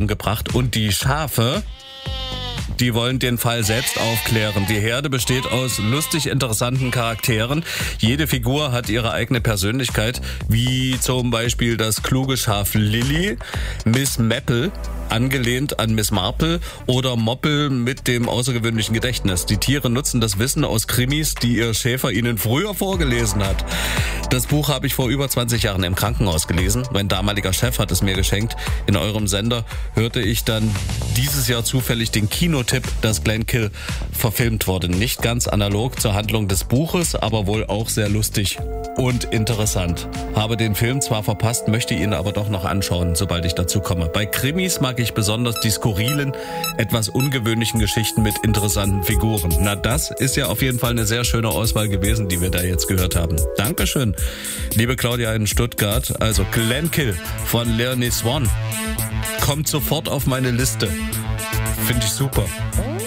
gebracht. Und die Schafe, die wollen den Fall selbst aufklären. Die Herde besteht aus lustig interessanten Charakteren. Jede Figur hat ihre eigene Persönlichkeit, wie zum Beispiel das kluge Schaf Lilly, Miss Maple, angelehnt an Miss Marple, oder Moppel mit dem außergewöhnlichen Gedächtnis. Die Tiere nutzen das Wissen aus Krimis, die ihr Schäfer ihnen früher vorgelesen hat. Das Buch habe ich vor über 20 Jahren im Krankenhaus gelesen. Mein damaliger Chef hat es mir geschenkt. In eurem Sender hörte ich dann dieses Jahr zufällig den Kinotipp, dass Glenn Kill verfilmt wurde. Nicht ganz analog zur Handlung des Buches, aber wohl auch sehr lustig und interessant. Habe den Film zwar verpasst, möchte ihn aber doch noch anschauen, sobald ich dazu komme. Bei Krimis mag ich besonders die skurrilen, etwas ungewöhnlichen Geschichten mit interessanten Figuren. Na, das ist ja auf jeden Fall eine sehr schöne Auswahl gewesen, die wir da jetzt gehört haben. Dankeschön, liebe Claudia in Stuttgart. Also Glenn Kill von Leonie Swan kommt sofort auf meine Liste. Finde ich super.